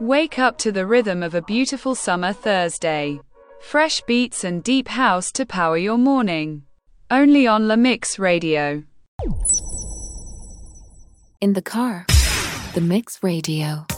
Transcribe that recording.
Wake up to the rhythm of a beautiful summer Thursday. Fresh beats and deep house to power your morning. Only on La Mix Radio. In the car, The Mix Radio.